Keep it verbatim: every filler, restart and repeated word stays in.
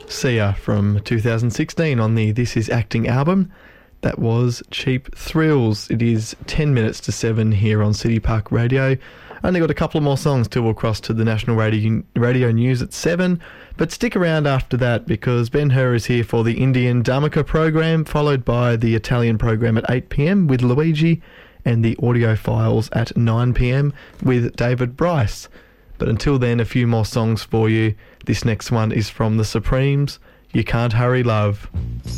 Sia from two thousand sixteen on the This Is Acting album. That was Cheap Thrills. It is ten minutes to seven here on City Park Radio. Only got a couple of more songs till we'll cross to the National Radio, radio News at seven. But stick around after that because Ben Hur is here for the Indian Dharmika program, followed by the Italian program at eight p.m. with Luigi and the audio files at nine p.m. with David Bryce. But until then, a few more songs for you. This next one is from The Supremes, You Can't Hurry Love.